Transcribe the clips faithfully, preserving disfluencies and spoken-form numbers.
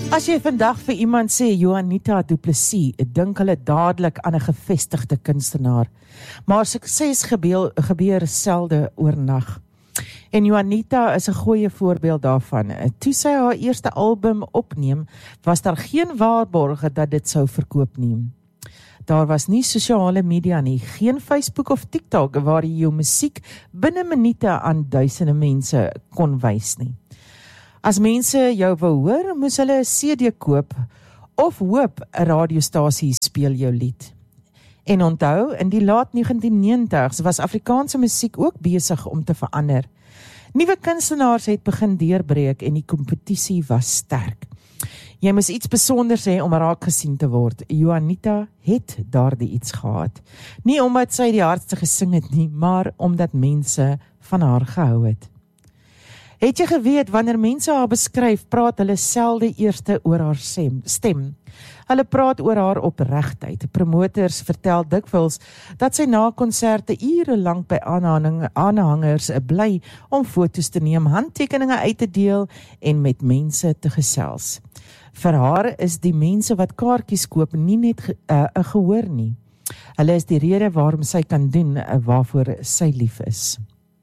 As jy vandag vir iemand sê Juanita Du Plessis, dink hulle dadelik aan 'n gevestigde kunstenaar. Maar sukses gebeur, gebeur selde oornag. En Juanita is 'n goeie voorbeeld daarvan. Toe sy haar eerste album opneem, was daar geen waarborge dat dit sou verkoop nie. Daar was nie sosiale media nie, geen Facebook of TikTok waar jy jou musiek binne minute aan duisende mense kon wys nie. As mense jou wou hoor, moes hulle 'n C D koop of hoop 'n radiostasie speel jou lied. En onthou, in die laat negentien negentig's was Afrikaanse musiek ook besig om te verander. Nuwe kunstenaars het begin deurbreek en die kompetisie was sterk. Jy moes iets besonders hê om raak gesien te word. Juanita het daardie iets gehad. Nie omdat sy die hardste gesing het nie, maar omdat mense van haar gehou het. Het jy geweet, wanneer mense haar beskryf, praat hulle selde eerste oor haar stem. Hulle praat oor haar opregtheid. Promoters vertel dikwels dat sy na konserte ure lank by aanhangers bly om foto's te neem, handtekeninge uit te deel en met mense te gesels. Vir haar is die mense wat kaartjies koop nie net 'n uh, gehoor nie. Hulle is die rede waarom sy kan doen uh, waarvoor sy lief is.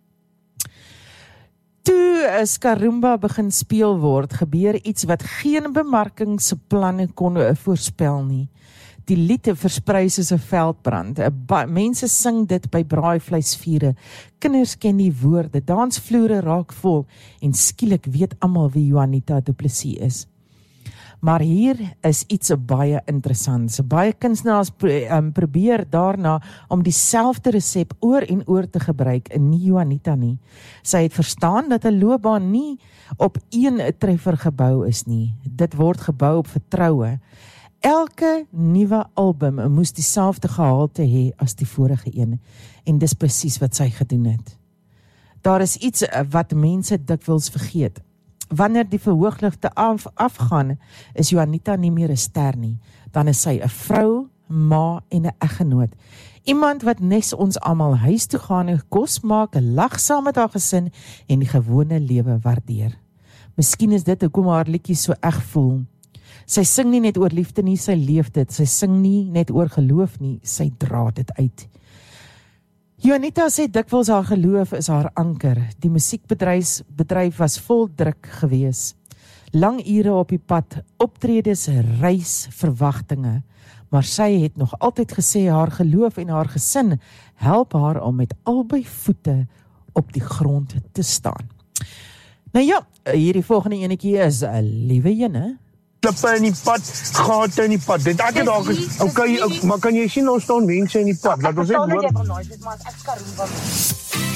Toe Skarumba begin speel word, gebeur iets wat geen bemarkingsplanne kon voorspel nie. Die lied versprei soos 'n veldbrand. Mense sing dit by braaivleisvure. Kinders ken die woorde, dansvloere raak vol en skielik weet almal wie Juanita Du Plessis is. Maar hier is iets baie interessants. Baie kunstenaars um, probeer daarna om dieselfde resep oor en oor te gebruik, en nie Juanita nie. Sy het verstaan dat 'n loopbaan nie op een treffer gebou is nie. Dit word gebou op vertroue. Elke nuwe album moes dieselfde gehalte hê as die vorige een, en dis presies wat sy gedoen het. Daar is iets wat mense dikwels vergeet. Wanneer die verhoogligte af, afgaan, is Juanita nie meer 'n ster nie. Dan is sy 'n vrou, ma en 'n eggenoot. Iemand wat nes ons almal huis toe gaan en kos maak, lag saam met haar gesin en die gewone lewe waardeer. Miskien is dit hoekom haar liedjies so eg voel. Sy sing nie net oor liefde nie, sy leef dit. Sy sing nie net oor geloof nie, sy dra dit uit. Juanita sê dikwels haar geloof is haar anker. Die musiekbedryf bedryf was vol druk gewees. Lang ure op die pad, optredes, reis, verwagtinge. Maar sy het nog altyd gesê haar geloof en haar gesin help haar om met albei voete op die grond te staan. Nou ja, hierdie volgende enetjie is 'n liewe ene. Klippe in die pad, gate in die pad. Dit ek het dalk is okay, maar kan jy sien ons staan mense in die pad? Laat ons net hoor.